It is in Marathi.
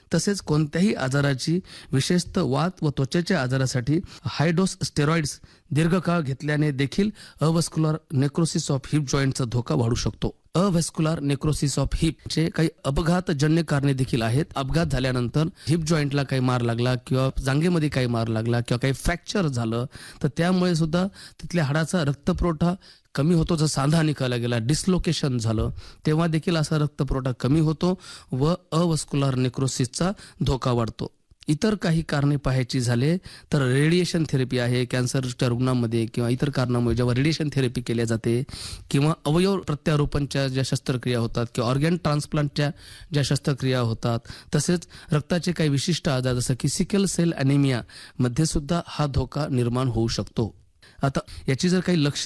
तसेच कोणत्याही आजाराची विशेषतः वात व त्वचेच्या आजारासाठी हाय डोस स्टेरॉइड्स दीर्घकाळ घेतल्याने देखील अव्हॅस्क्युलर नेक्रोसिस ऑफ हिप जॉईंटचा धोका वाढू शकतो. अव्हॅस्क्युलर नेक्रोसिस ऑफ हिपचे काही अपघातजन्य कारणे देखील आहेत. अपघात झाल्यानंतर हिप जॉईंटला काही मार लागला किंवा जांघेमध्ये काही मार लागला किंवा काही फ्रॅक्चर झालं तर त्यामुळे सुद्धा तिथल्या हाडाचा रक्तपुरवठा कमी होतो. जर सांधा निकाला गेला, डिस्लोकेशन झालं, तेव्हा देखील असा रक्तपुरवठा कमी होतो व अव्हॅस्क्युलर नेक्रोसिसचा धोका वाढतो. इतर काही कारणे पाहायची झाले तर रेडिएशन थेरपी आहे. कॅन्सरच्या रुग्णांमध्ये किंवा इतर कारणामुळे जेव्हा रेडिएशन थेरपी केल्या जाते किंवा अवयव प्रत्यारोपणच्या ज्या शस्त्रक्रिया होतात किंवा ऑर्गॅन ट्रान्सप्लांटच्या ज्या शस्त्रक्रिया होतात, तसेच रक्ताचे काही विशिष्ट आजार जसं की सिकल सेल ॲनिमिया मध्ये सुद्धा हा धोका निर्माण होऊ शकतो. आता याची जर काही लक्षणं